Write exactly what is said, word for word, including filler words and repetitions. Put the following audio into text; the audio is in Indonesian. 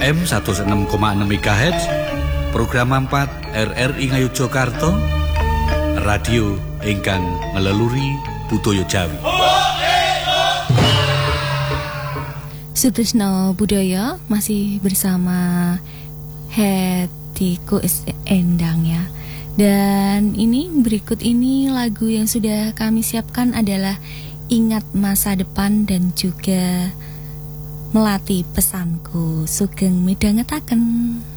M seratus enam koma enam MHz, program empat R R I Ngayogyakarta, radio ingkang ngeleluri budaya Jawi. Sutrisno Budaya masih bersama Hetiko Endang ya. Dan ini berikut ini lagu yang sudah kami siapkan adalah Ingat Masa Depan dan juga Melati Pesanku. Sugeng midhangetaken.